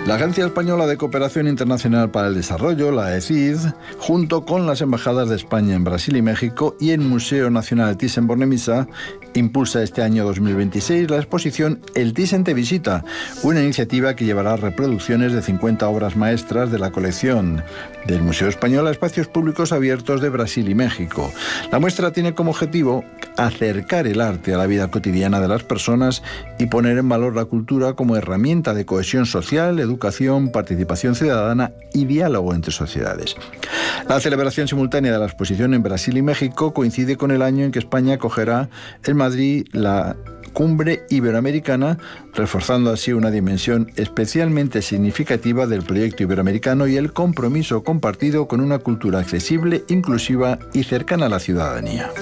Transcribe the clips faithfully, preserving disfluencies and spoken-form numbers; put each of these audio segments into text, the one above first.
La Agencia Española de Cooperación Internacional para el Desarrollo, la A C I D, junto con las embajadas de España en Brasil y México y el Museo Nacional Thyssen-Bornemisza, impulsa este año dos mil veintiséis la exposición El Thyssen te visita, una iniciativa que llevará reproducciones de cincuenta obras maestras de la colección del Museo Español a espacios públicos abiertos de Brasil y México. La muestra tiene como objetivo acercar el arte a la vida cotidiana de las personas y poner en valor la cultura como herramienta de cohesión social, educación, participación ciudadana y diálogo entre sociedades. La celebración simultánea de la exposición en Brasil y México coincide con el año en que España acogerá en Madrid la Cumbre Iberoamericana, reforzando así una dimensión especialmente significativa del proyecto iberoamericano y el compromiso compartido con una cultura accesible, inclusiva y cercana a la ciudadanía.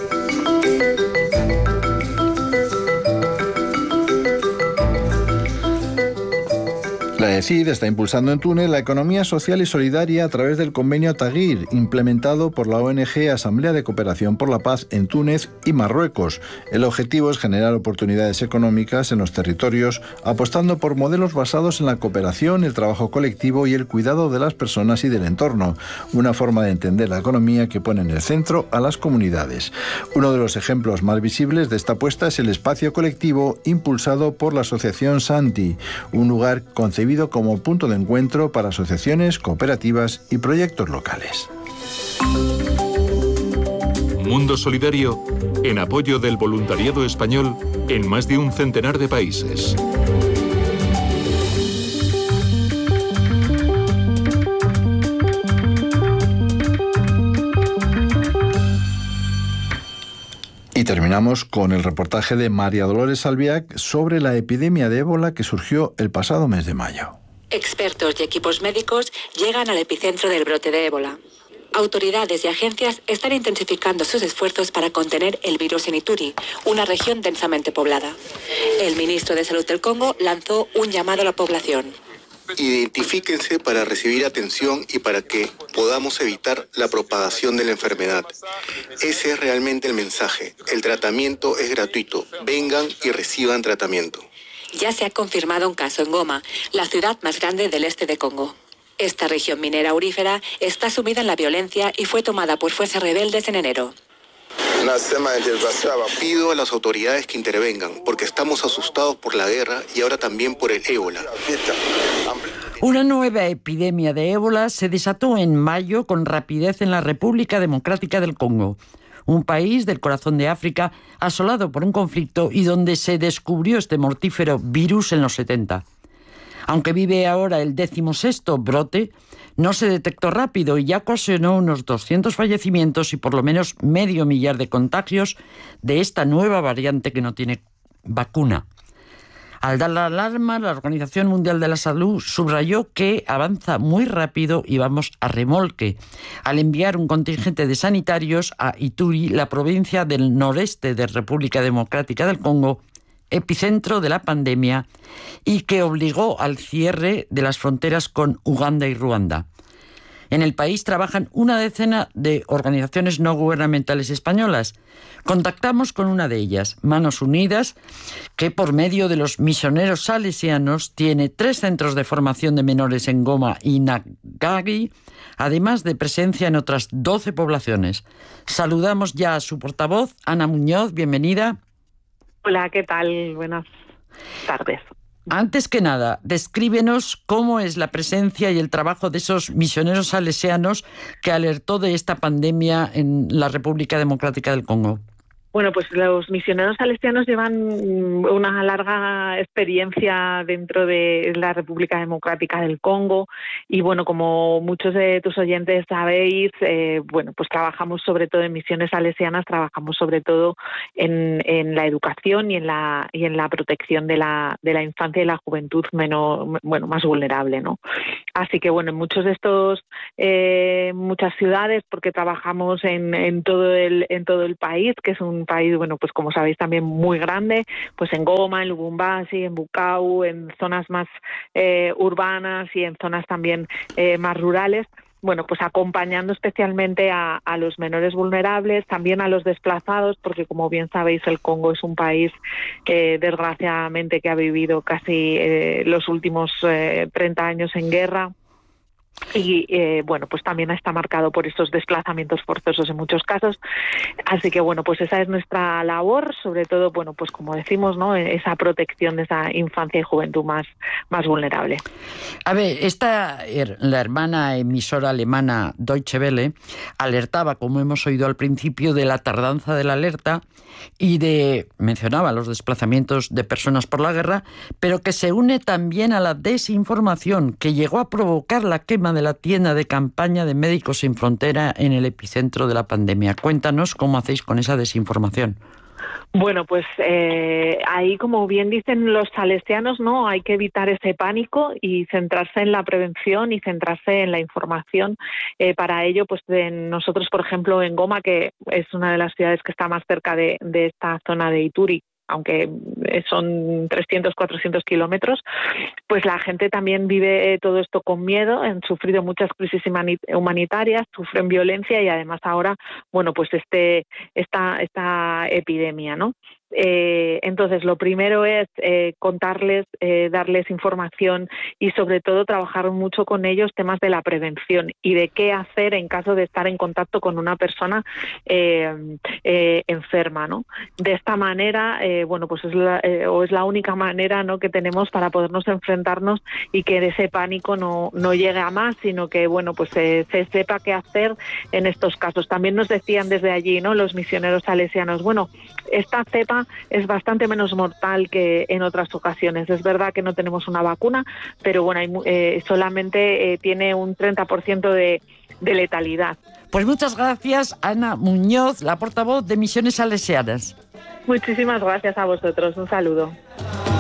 La E C I D está impulsando en Túnez la economía social y solidaria a través del convenio Taguir, implementado por la O N G Asamblea de Cooperación por la Paz en Túnez y Marruecos. El objetivo es generar oportunidades económicas en los territorios, apostando por modelos basados en la cooperación, el trabajo colectivo y el cuidado de las personas y del entorno, una forma de entender la economía que pone en el centro a las comunidades. Uno de los ejemplos más visibles de esta apuesta es el espacio colectivo impulsado por la Asociación Santi, un lugar concebido como punto de encuentro para asociaciones, cooperativas y proyectos locales. Mundo Solidario en apoyo del voluntariado español en más de un centenar de países. Y terminamos con el reportaje de María Dolores Albiac sobre la epidemia de ébola que surgió el pasado mes de mayo. Expertos y equipos médicos llegan al epicentro del brote de ébola. Autoridades y agencias están intensificando sus esfuerzos para contener el virus en Ituri, una región densamente poblada. El ministro de Salud del Congo lanzó un llamado a la población. Identifíquense para recibir atención y para que podamos evitar la propagación de la enfermedad. Ese es realmente el mensaje. El tratamiento es gratuito. Vengan y reciban tratamiento. Ya se ha confirmado un caso en Goma, la ciudad más grande del este de Congo. Esta región minera aurífera está sumida en la violencia y fue tomada por fuerzas rebeldes en enero. Pido a las autoridades que intervengan, porque estamos asustados por la guerra y ahora también por el ébola. Una nueva epidemia de ébola se desató en mayo con rapidez en la República Democrática del Congo, un país del corazón de África asolado por un conflicto y donde se descubrió este mortífero virus en los setenta. Aunque vive ahora el decimosexto brote, no se detectó rápido y ya ocasionó unos doscientos fallecimientos y por lo menos medio millar de contagios de esta nueva variante que no tiene vacuna. Al dar la alarma, la Organización Mundial de la Salud subrayó que avanza muy rápido y vamos a remolque, al enviar un contingente de sanitarios a Ituri, la provincia del noreste de República Democrática del Congo, epicentro de la pandemia y que obligó al cierre de las fronteras con Uganda y Ruanda. En el país trabajan una decena de organizaciones no gubernamentales españolas. Contactamos con una de ellas, Manos Unidas, que por medio de los misioneros salesianos tiene tres centros de formación de menores en Goma y Nagagi, además de presencia en otras doce poblaciones. Saludamos ya a su portavoz, Ana Muñoz, bienvenida. Hola, ¿qué tal? Buenas tardes. Antes que nada, descríbenos cómo es la presencia y el trabajo de esos misioneros salesianos que alertó de esta pandemia en la República Democrática del Congo. Bueno, pues los misioneros salesianos llevan una larga experiencia dentro de la República Democrática del Congo y, bueno, como muchos de tus oyentes sabéis, eh, bueno, pues trabajamos sobre todo en misiones salesianas, trabajamos sobre todo en, en la educación y en la y en la protección de la de la infancia y la juventud menos, bueno, más vulnerable, ¿no? Así que, bueno, en muchos de estos eh, muchas ciudades, porque trabajamos en, en todo el en todo el país, que es un país, bueno, pues como sabéis también muy grande, pues en Goma, en Lubumbashi, en Bukavu, en zonas más eh, urbanas y en zonas también eh, más rurales. bueno, pues acompañando especialmente a, a los menores vulnerables, también a los desplazados, porque como bien sabéis el Congo es un país que desgraciadamente que ha vivido casi eh, los últimos eh, treinta años en guerra. Y eh, bueno, pues también está marcado por estos desplazamientos forzosos en muchos casos. Así que bueno, pues esa es nuestra labor, sobre todo, bueno, pues como decimos, ¿no? Esa protección de esa infancia y juventud más, más vulnerable. A ver, esta, la hermana emisora alemana Deutsche Welle alertaba, como hemos oído al principio, de la tardanza de la alerta y de, mencionaba los desplazamientos de personas por la guerra, pero que se une también a la desinformación que llegó a provocar la quema de la tienda de campaña de Médicos Sin Frontera en el epicentro de la pandemia. Cuéntanos cómo hacéis con esa desinformación. Bueno, pues eh, ahí, como bien dicen los salesianos, ¿no? Hay que evitar ese pánico y centrarse en la prevención y centrarse en la información. Eh, para ello, pues de nosotros, por ejemplo, en Goma, que es una de las ciudades que está más cerca de, de esta zona de Ituri, aunque son trescientos, cuatrocientos kilómetros, pues la gente también vive todo esto con miedo, han sufrido muchas crisis humanitarias, sufren violencia y además ahora, bueno, pues este esta esta epidemia, ¿no? Eh, entonces, lo primero es eh, contarles, eh, darles información y sobre todo trabajar mucho con ellos temas de la prevención y de qué hacer en caso de estar en contacto con una persona eh, eh, enferma, ¿no? De esta manera, eh, bueno, pues es la, eh, o es la única manera, ¿no?, que tenemos para podernos enfrentarnos y que ese pánico no, no llegue a más, sino que, bueno, pues eh, se sepa qué hacer en estos casos. También nos decían desde allí, ¿no?, los misioneros salesianos, bueno, esta cepa es bastante menos mortal que en otras ocasiones. Es verdad que no tenemos una vacuna, pero bueno, hay, eh, solamente eh, tiene un treinta por ciento de, de letalidad. Pues muchas gracias, Ana Muñoz, la portavoz de Misiones Salesianas. Muchísimas gracias a vosotros. Un saludo.